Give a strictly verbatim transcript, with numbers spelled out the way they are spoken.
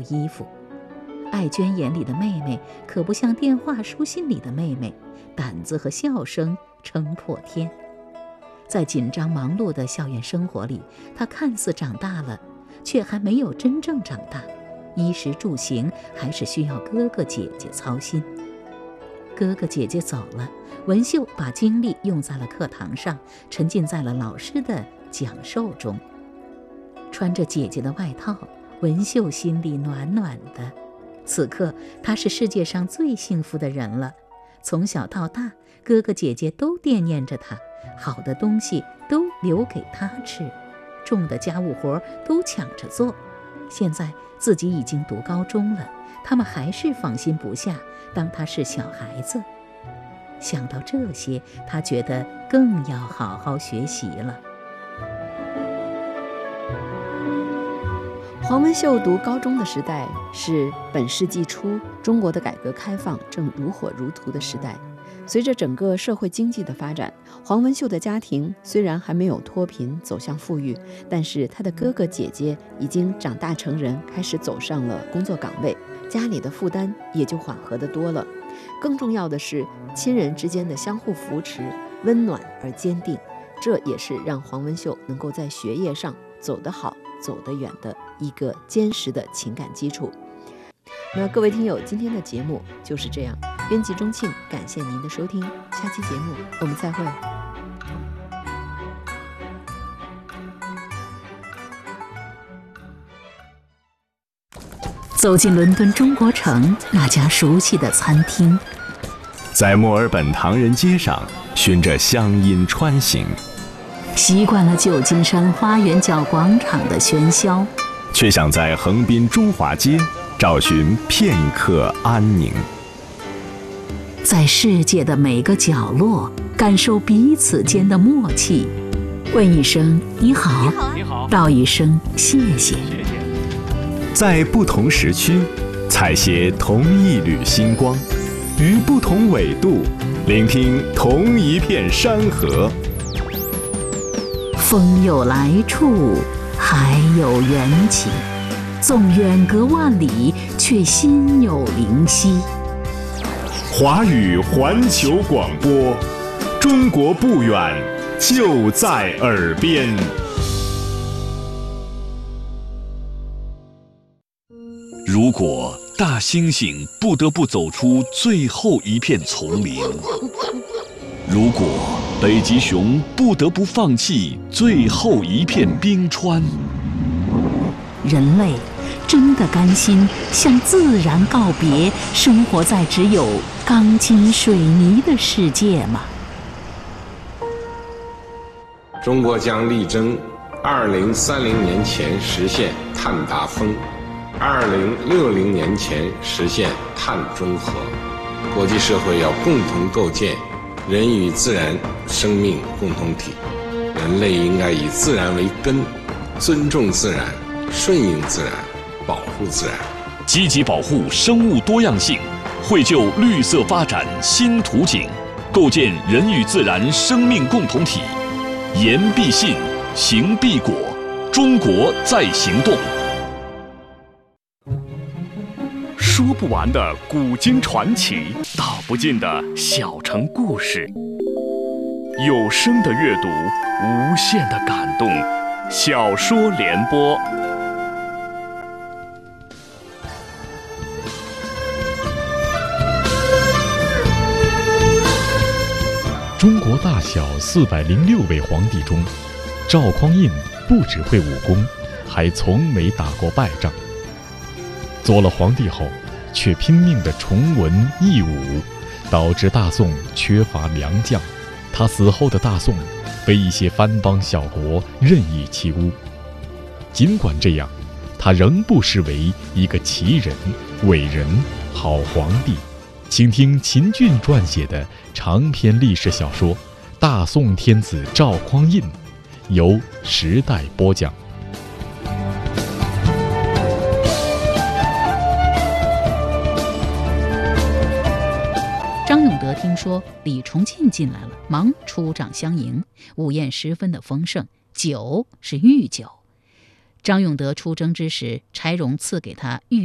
衣服。爱娟眼里的妹妹可不像电话书信里的妹妹，胆子和笑声撑破天。在紧张忙碌的校园生活里，她看似长大了，却还没有真正长大，衣食住行还是需要哥哥姐姐操心。哥哥姐姐走了，文秀把精力用在了课堂上，沉浸在了老师的讲授中。穿着姐姐的外套，文秀心里暖暖的。此刻她是世界上最幸福的人了。从小到大，哥哥姐姐都惦念着她，好的东西都留给她吃，重的家务活都抢着做。现在自己已经读高中了，他们还是放心不下，当她是小孩子。想到这些，她觉得更要好好学习了。 黄文秀读高中的时代是本世纪初中国的改革开放正如火如荼的时代。随着整个社会经济的发展，黄文秀的家庭虽然还没有脱贫走向富裕，但是他的哥哥姐姐已经长大成人，开始走上了工作岗位，家里的负担也就缓和得多了。更重要的是，亲人之间的相互扶持，温暖而坚定，这也是让黄文秀能够在学业上走得好走得远的一个坚实的情感基础。那各位听友，今天的节目就是这样，编辑钟庆，感谢您的收听，下期节目我们再会。 走进伦敦中国城那家熟悉的餐厅， 在墨尔本唐人街上循着乡音穿行， 习惯了旧金山花园角广场的喧嚣， 却想在横滨中华街找寻片刻安宁。 在世界的每个角落感受彼此间的默契，问一声你好， 你好， 道一声谢谢。 在不同时区采撷同一缕星光，于不同纬度聆听同一片山河。 风有来处，海有缘起，纵远隔万里，却心有灵犀。 华语环球广播，中国不远，就在耳边。 如果大猩猩不得不走出最后一片丛林，如果北极熊不得不放弃最后一片冰川， 人类真的甘心向自然告别，生活在只有钢筋水泥的世界吗？ 中国将力争二零三零年前实现碳达峰，二零六零年前实现碳中和。国际社会要共同构建人与自然生命共同体，人类应该以自然为根，尊重自然，顺应自然，保护自然， 积极保护生物多样性，绘就绿色发展新图景，构建人与自然生命共同体。言必信，行必果，中国在行动。说不完的古今传奇，道不尽的小城故事。有声的阅读，无限的感动。小说联播。 中国大小四百零六位皇帝中，赵匡胤不只会武功，还从没打过败仗。做了皇帝后，却拼命地崇文抑武，导致大宋缺乏良将。他死后的大宋被一些藩邦小国任意欺污。尽管这样，他仍不失为一个奇人、伟人、好皇帝。请听秦俊撰写的长篇历史小说《大宋天子赵匡胤》，由时代播讲。 张永德听说李崇进进来了，忙出帐相迎，午宴十分的丰盛，酒是御酒。张永德出征之时，柴荣赐给他御